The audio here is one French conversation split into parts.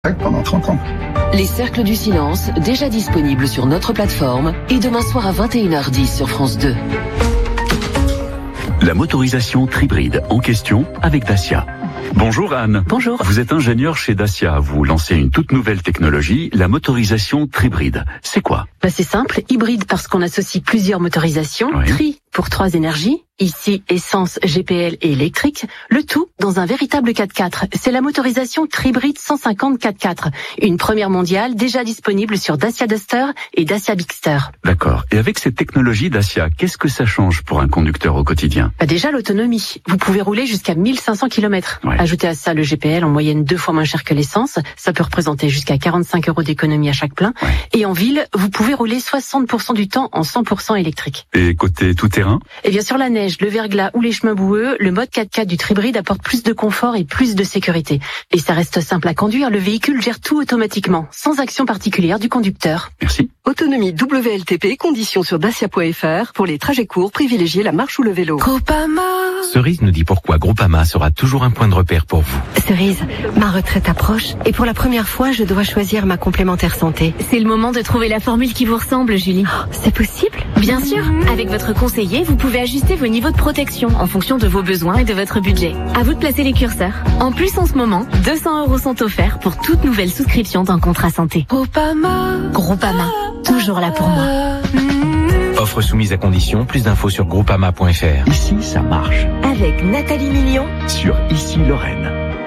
pendant 30 ans. Les Cercles du Silence, déjà disponibles sur notre plateforme et demain soir à 21h10 sur France 2. La motorisation Tribride en question avec Dacia. Bonjour Anne. Bonjour. Vous êtes ingénieur chez Dacia. Vous lancez une toute nouvelle technologie, la motorisation Tribride. C'est quoi ? C'est simple, hybride parce qu'on associe plusieurs motorisations, Oui. tri pour 3 énergies, ici essence, GPL et électrique, le tout dans un véritable 4x4. C'est la motorisation Tribride 150 4x4, une première mondiale déjà disponible sur Dacia Duster et Dacia Bigster. D'accord. Et avec cette technologie Dacia, qu'est-ce que ça change pour un conducteur au quotidien ? Déjà l'autonomie, vous pouvez rouler jusqu'à 1500 km. Ouais. Ajoutez à ça le GPL en moyenne 2 fois moins cher que l'essence, ça peut représenter jusqu'à 45 € d'économie à chaque plein. Ouais. Et en ville, vous pouvez rouler 60% du temps en 100% électrique. Et côté tout-terrain ? Et bien sur la neige, le verglas ou les chemins boueux, le mode 4x4 du Tribride apporte plus de confort et plus de sécurité. Et ça reste simple à conduire, le véhicule gère tout automatiquement, sans action particulière du conducteur. Merci. Autonomie WLTP, conditions sur dacia.fr. Pour les trajets courts, privilégiez la marche ou le vélo. Cerise nous dit pourquoi Groupama sera toujours un point de repère pour vous. Cerise, ma retraite approche et pour la première fois, je dois choisir ma complémentaire santé. C'est le moment de trouver la formule qui vous ressemble, Julie. C'est possible ? Bien sûr, avec votre conseiller, vous pouvez ajuster vos niveaux de protection en fonction de vos besoins et de votre budget. À vous de placer les curseurs. En plus, en ce moment, 200 € sont offerts pour toute nouvelle souscription d'un contrat santé. Groupama, toujours là pour moi. Offre soumise à condition, plus d'infos sur groupama.fr. Ici, ça marche. Avec Nathalie Million. Sur Ici Lorraine.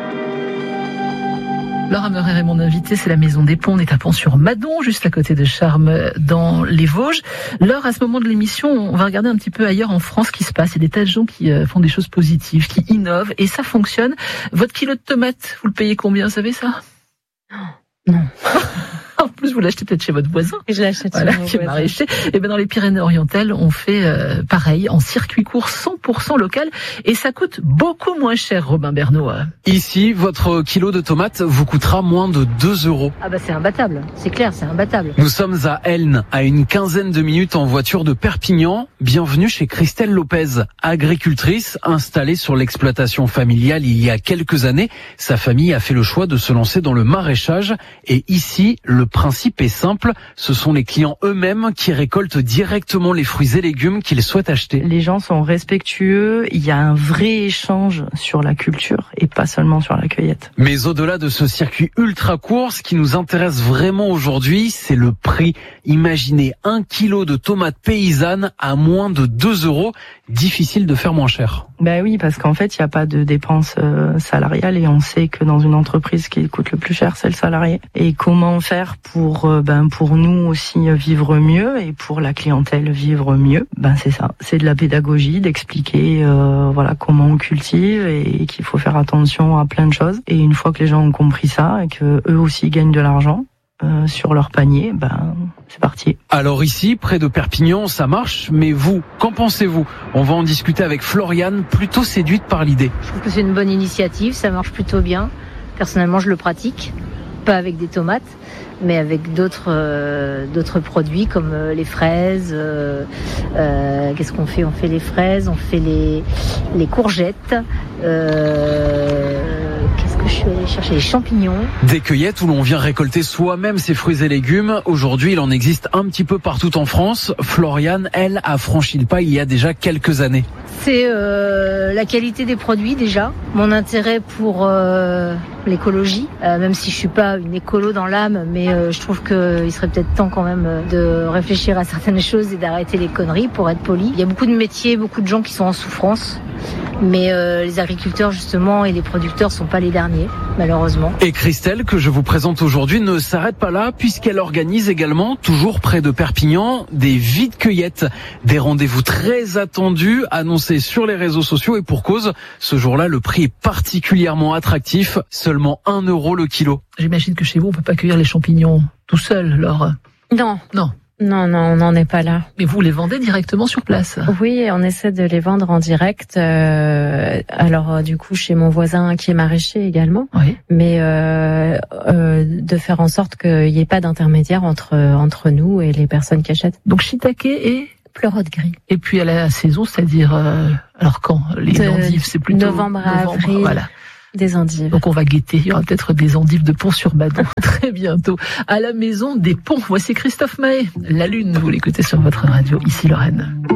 Laura Meurer est mon invitée, c'est la Maison des Ponts, on est à Pont-sur-Madon, juste à côté de Charmes, dans les Vosges. Laure, à ce moment de l'émission, on va regarder un petit peu ailleurs en France ce qui se passe. Il y a des tas de gens qui font des choses positives, qui innovent, et ça fonctionne. Votre kilo de tomates, vous le payez combien, vous savez ça ? Non. En plus, vous l'achetez peut-être chez votre voisin. Je l'achète Voilà, qui est maraîcher. Et ben dans les Pyrénées-Orientales, on fait pareil, en circuit court 100% local, et ça coûte beaucoup moins cher, Robin Bernot. Ici, votre kilo de tomates vous coûtera moins de 2 €. Ah bah c'est imbattable, c'est clair, c'est imbattable. Nous sommes à Elne, à une quinzaine de minutes en voiture de Perpignan. Bienvenue chez Christelle Lopez, agricultrice installée sur l'exploitation familiale il y a quelques années. Sa famille a fait le choix de se lancer dans le maraîchage, et ici, le principe est simple, ce sont les clients eux-mêmes qui récoltent directement les fruits et légumes qu'ils souhaitent acheter. Les gens sont respectueux, il y a un vrai échange sur la culture et pas seulement sur la cueillette. Mais au-delà de ce circuit ultra court, ce qui nous intéresse vraiment aujourd'hui, c'est le prix. Imaginez 1 kilo de tomates paysannes à moins de 2 €. Difficile de faire moins cher. Ben oui, parce qu'en fait, il n'y a pas de dépenses salariales et on sait que dans une entreprise, ce qui coûte le plus cher, c'est le salarié. Et comment faire pour nous aussi vivre mieux et pour la clientèle vivre mieux? C'est ça. C'est de la pédagogie, d'expliquer comment on cultive et qu'il faut faire attention à plein de choses. Et une fois que les gens ont compris ça et que eux aussi gagnent de l'argent sur leur panier, c'est parti. Alors ici, près de Perpignan, ça marche, mais vous, qu'en pensez-vous? On va en discuter avec Floriane, plutôt séduite par l'idée. Je trouve que c'est une bonne initiative, ça marche plutôt bien. Personnellement, je le pratique, pas avec des tomates, mais avec d'autres produits comme les fraises. Qu'est-ce qu'on fait ? On fait les fraises, on fait les courgettes. Qu'est-ce que je suis allée chercher ? Les champignons. Des cueillettes où l'on vient récolter soi-même ses fruits et légumes. Aujourd'hui, il en existe un petit peu partout en France. Floriane, elle, a franchi le pas il y a déjà quelques années. C'est la qualité des produits déjà, mon intérêt pour l'écologie, même si je suis pas une écolo dans l'âme, mais je trouve qu'il serait peut-être temps quand même de réfléchir à certaines choses et d'arrêter les conneries, pour être poli. Il y a beaucoup de métiers, beaucoup de gens qui sont en souffrance, mais les agriculteurs justement et les producteurs sont pas les derniers, malheureusement. Et Christelle, que je vous présente aujourd'hui, ne s'arrête pas là, puisqu'elle organise également, toujours près de Perpignan, des vide-cueillettes, des rendez-vous très attendus, annoncés sur les réseaux sociaux, et pour cause, ce jour-là, le prix est particulièrement attractif, seulement 1 € le kilo. J'imagine que chez vous, on peut pas cueillir les champignons tout seul, Laure. Non, on n'en est pas là. Mais vous les vendez directement sur place? Oui, on essaie de les vendre en direct. Du coup, chez mon voisin qui est maraîcher également. Oui. Mais de faire en sorte qu'il n'y ait pas d'intermédiaire entre nous et les personnes qui achètent. Donc shiitake et pleurote gris. Et puis à la saison, c'est-à-dire alors quand les endives, c'est plutôt novembre à avril. Voilà. des endives. Donc on va guetter. Il y aura peut-être des endives de Pont-sur-Madon très bientôt. À la maison des ponts, voici Christophe Maé. La Lune, vous l'écoutez sur votre radio. Ici Lorraine.